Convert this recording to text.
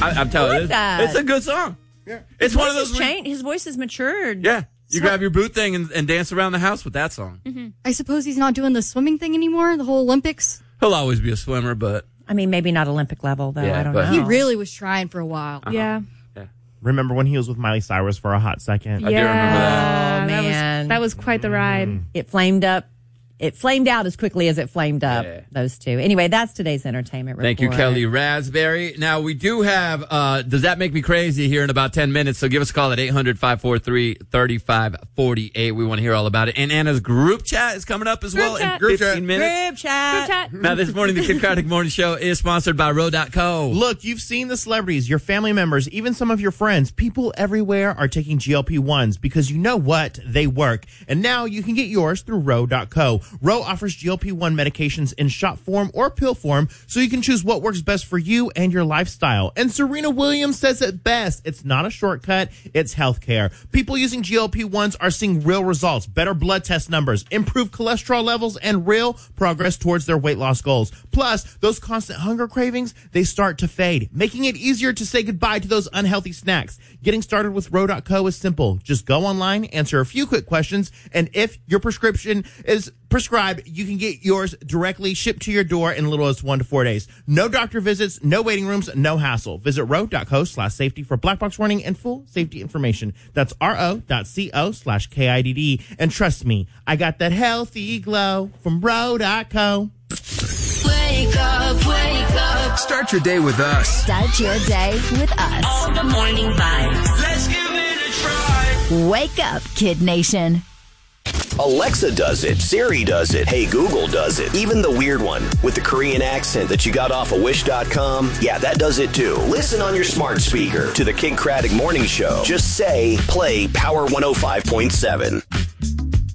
I'm telling you, it's a good song. Yeah. It's one of those. His voice has matured. Yeah. You grab your boot thing and dance around the house with that song. Mm-hmm. I suppose he's not doing the swimming thing anymore, the whole Olympics. He'll always be a swimmer, but... I mean, maybe not Olympic level, though. Yeah, I don't know. He really was trying for a while. Yeah. Remember when he was with Miley Cyrus for a hot second? I do remember that. Oh, man. That was quite the ride. It flamed up. It flamed out as quickly as it flamed up, Yeah. those two. Anyway, that's today's entertainment report. Thank you, Kelly Raspberry. Now, we do have, Does That Make Me Crazy here in about 10 minutes, so give us a call at 800-543-3548. We want to hear all about it. And Anna's group chat is coming up as well in 15 minutes. Group chat. Now, this morning, the Kid Craddock Morning Show is sponsored by Row.co. Look, you've seen the celebrities, your family members, even some of your friends. People everywhere are taking GLP-1s because you know what? They work. And now you can get yours through Row.co. Row offers GLP-1 medications in shot form or pill form, so you can choose what works best for you and your lifestyle. And Serena Williams says it best. It's not a shortcut. It's healthcare. People using GLP-1s are seeing real results, better blood test numbers, improved cholesterol levels, and real progress towards their weight loss goals. Plus, those constant hunger cravings, they start to fade, making it easier to say goodbye to those unhealthy snacks. Getting started with Row.co is simple. Just go online, answer a few quick questions, and if your prescription is prescribed, you can get yours directly shipped to your door in little as 1 to 4 days. No doctor visits, no waiting rooms, no hassle. Visit row.co/safety for black box warning and full safety information. That's ro.co/KIDD. And trust me, I got that healthy glow from row.co. Wake up, wake up. Start your day with us. Start your day with us. All the morning vibes. Let's give it a try. Wake up, Kid Nation. Alexa does it. Siri does it. Hey, Google does it. Even the weird one with the Korean accent that you got off of Wish.com. Yeah, that does it too. Listen on your smart speaker to the Kid Craddock Morning Show. Just say, play Power 105.7.